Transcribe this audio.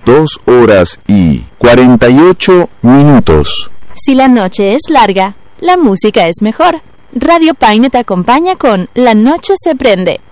2 horas y 48 minutos. Si la noche es larga, la música es mejor. Radio Paine te acompaña con La Noche se prende.